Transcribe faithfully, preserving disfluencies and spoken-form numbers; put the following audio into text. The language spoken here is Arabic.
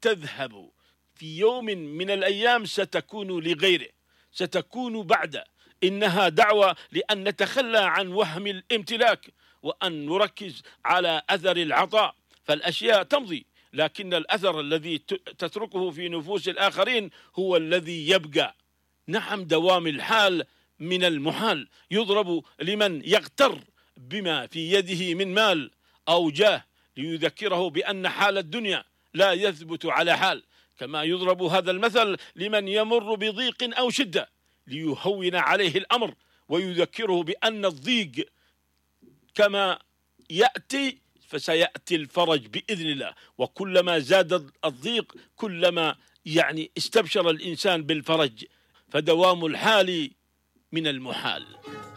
تذهب في يوم من الأيام ستكون لغيره، ستكون بعد. إنها دعوة لأن نتخلى عن وهم الامتلاك، وأن نركز على أثر العطاء. فالأشياء تمضي، لكن الأثر الذي تتركه في نفوس الآخرين هو الذي يبقى. نعم، دوام الحال من المحال يضرب لمن يغتر بما في يده من مال أو جاه، ليذكره بأن حال الدنيا لا يثبت على حال. كما يضرب هذا المثل لمن يمر بضيق أو شدة، ليهون عليه الأمر ويذكره بأن الضيق كما يأتي فسيأتي الفرج بإذن الله. وكلما زاد الضيق كلما يعني استبشر الإنسان بالفرج. فدوام الحال من المحال.